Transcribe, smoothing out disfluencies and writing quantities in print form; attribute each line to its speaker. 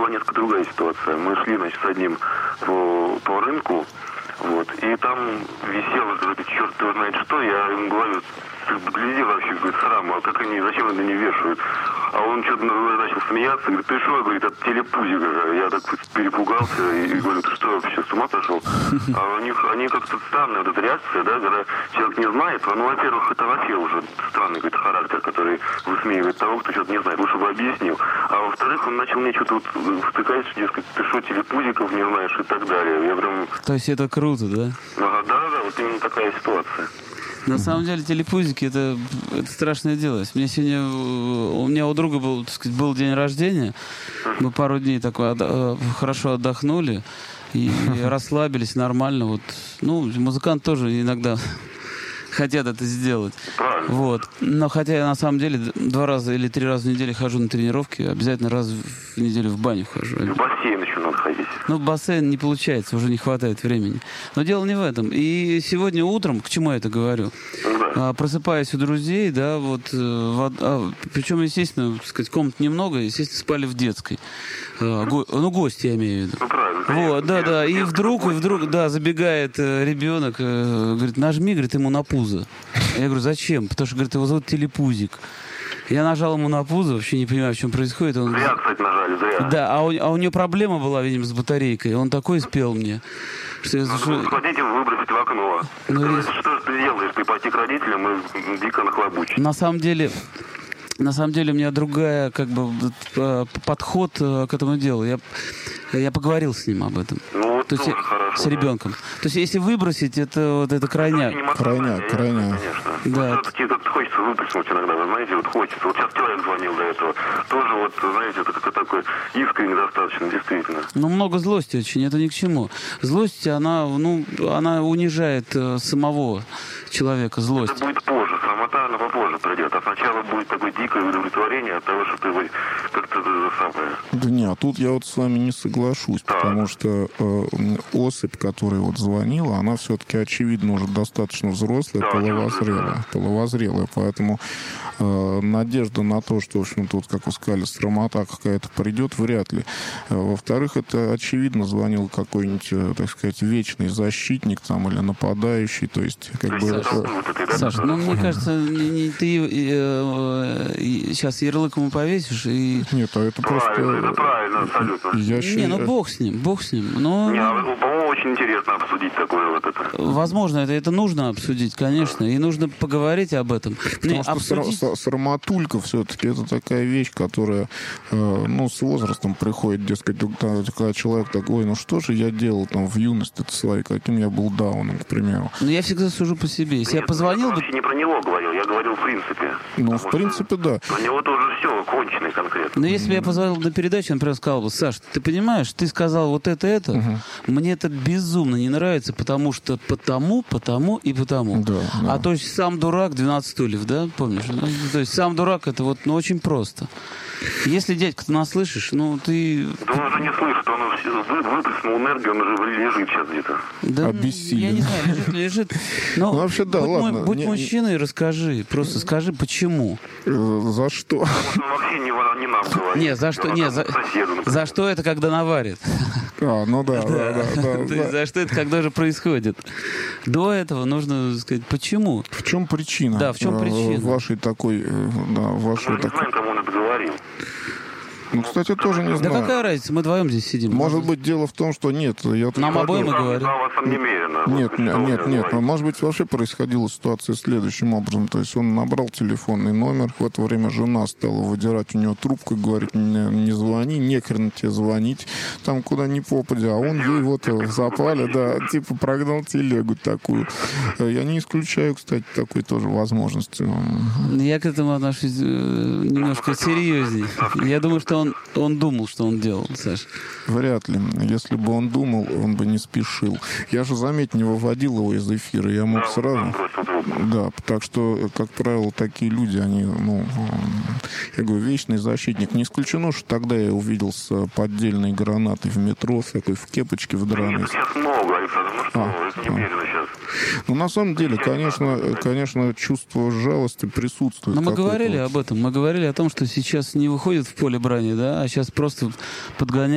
Speaker 1: была несколько другая ситуация. Мы шли, значит, с одним по рынку, вот, и там висело какой-то черт его знает что, я ему говорю, гляди вообще, говорит, срам, а как они, зачем они не вешают? А он что-то начал смеяться, говорит, ты что, говорит, от телепузика. Я так перепугался и говорю, ты что, вообще с ума пошел? А у них, они как-то странная вот эта реакция, да, когда человек не знает, ну, во-первых, это вообще уже странный какой-то характер, который высмеивает того, кто что-то не знает, лучше бы объяснил. А во-вторых, он начал мне что-то вот втыкать, что, дескать, ты что, телепузиков не знаешь и так далее. Я прям...
Speaker 2: То есть это круто, да?
Speaker 1: Да, вот именно такая ситуация.
Speaker 2: На самом деле телепузики это страшное дело. У меня у друга был, так сказать, был день рождения. Мы пару дней хорошо отдохнули и расслабились нормально. Вот. Ну, музыкант тоже иногда хотят это сделать.
Speaker 1: Правильно.
Speaker 2: Вот. Но хотя я на самом деле 2 раза или 3 раза в неделю хожу на тренировки, обязательно раз в неделю в баню хожу.
Speaker 1: В бассейн еще надо ходить.
Speaker 2: Ну, в бассейн не получается, уже не хватает времени. Но дело не в этом. И сегодня утром, к чему я это говорю?
Speaker 1: Да.
Speaker 2: Просыпаясь у друзей, да, вот, причем, естественно, так сказать, комнат немного, естественно, спали в детской. Гости я имею в виду.
Speaker 1: Ну, правильно.
Speaker 2: Вот, да. И вдруг, да, забегает ребенок, говорит, нажми, говорит, ему на пузо. Я говорю, зачем? Потому что, говорит, его зовут Телепузик. Я нажал ему на пузо, вообще не понимаю, в чем происходит.
Speaker 1: Зря, кстати, нажали, зря.
Speaker 2: Да, а у него проблема была, видимо, с батарейкой. Он такой спел мне, что я...
Speaker 1: Сходите, выбросить в окно.
Speaker 2: Ну,
Speaker 1: что ты делаешь? Ты пойти к родителям и дико нахлобучить.
Speaker 2: На самом деле, у меня другая, как бы, подход к этому делу. Я поговорил с ним об этом.
Speaker 1: Ну, вот
Speaker 2: то есть,
Speaker 1: хорошо,
Speaker 2: с ребенком. То есть, если выбросить, это крайняк.
Speaker 3: Крайняк.
Speaker 1: Конечно.
Speaker 2: Да.
Speaker 1: Вот хочется выплеснуть иногда, вы знаете, вот хочется. Вот сейчас человек звонил до этого. Тоже вот, знаете, это как такой искренне достаточно, действительно.
Speaker 2: Ну, много злости очень, это ни к чему. Злость, она унижает самого человека, злость.
Speaker 1: Это будет позже, самота, она попозже придет. А сначала будет такое дикое удовлетворение от того, что ты как-то самое...
Speaker 3: Да нет, тут я вот с вами не соглашусь, потому что особь, которая вот звонила, она все-таки, очевидно, уже достаточно взрослая, половозрелая, поэтому надежда на то, что, в общем, тут, как вы сказали, срамота какая-то придет, вряд ли. Во-вторых, это, очевидно, звонил какой-нибудь, так сказать, вечный защитник там или нападающий, то есть, как бы...
Speaker 2: Саша, мне кажется, ты сейчас ярлык ему повесишь и...
Speaker 3: Нет, а это просто...
Speaker 1: Это правильно, абсолютно.
Speaker 2: Бог с ним. Но...
Speaker 1: По-моему, очень интересно обсудить такое вот это.
Speaker 2: Возможно, это нужно обсудить, конечно, и нужно поговорить об этом.
Speaker 3: Потому что срамотулька все-таки это такая вещь, которая, с возрастом приходит, дескать, когда человек такой, ну что же я делал там в юности-то своей, каким я был дауном, к примеру.
Speaker 2: Но я всегда сужу по себе. Если я позвонил бы...
Speaker 1: Я вообще не про него говорил, я говорил в принципе.
Speaker 3: Ну, в принципе, да.
Speaker 1: У него-то уже все, конченый конкретно.
Speaker 2: Но если бы я позвонил на передачу, он прям сказал бы, Саш, ты понимаешь, ты сказал вот это, мне это безумно не нравится, потому что потому.
Speaker 3: Да.
Speaker 2: А то есть сам дурак, 12 стульев, да, помнишь? То есть сам дурак, это вот, очень просто. Если, дядька, ты нас слышишь, ты...
Speaker 1: Да он уже не слышит, он выплеснул энергию, он уже лежит сейчас где-то.
Speaker 2: Да,
Speaker 3: обессилен.
Speaker 2: Я не знаю, лежит. Но
Speaker 3: вообще, да, ладно.
Speaker 2: Будь мужчиной и расскажи. Просто скажи, почему.
Speaker 3: За что?
Speaker 1: Он вообще не нам говорит.
Speaker 2: Не, за что? За что это, когда наварит?
Speaker 3: Ну да.
Speaker 2: То есть за что это, когда же происходит? До этого нужно сказать, почему.
Speaker 3: В чем причина?
Speaker 2: Да, в чем причина?
Speaker 3: Вашей такой...
Speaker 1: Мы не знаем, кому он это говорил.
Speaker 3: Ну, кстати, тоже не знаю.
Speaker 2: Да какая разница, мы вдвоем здесь сидим.
Speaker 3: Может быть, дело в том, что нет.
Speaker 2: Нам обоим и говорят.
Speaker 3: Нет. Может быть, вообще происходила ситуация следующим образом. То есть он набрал телефонный номер, в это время жена стала выдирать у него трубку и говорит, не звони, нехрен тебе звонить, там куда ни попадя. А он ей вот в запале, да, типа прогнал телегу такую. Я не исключаю, кстати, такой тоже возможности.
Speaker 2: Я к этому отношусь немножко серьезнее. Я думаю, что он думал, что он делал, Саш.
Speaker 3: Вряд ли. Если бы он думал, он бы не спешил. Я же, заметь, не выводил его из эфира. Я мог сразу... Да, так что, как правило, такие люди, они, я говорю, вечный защитник. Не исключено, что тогда я увидел с поддельной гранатой в метро, такой в кепочке, в драной.
Speaker 1: Нет, сейчас много, Александр, это немедленно сейчас.
Speaker 3: Ну, на самом деле, конечно, чувство жалости присутствует.
Speaker 2: Но мы говорили об этом. Мы говорили о том, что сейчас не выходит в поле брани, да, а сейчас просто подгоняют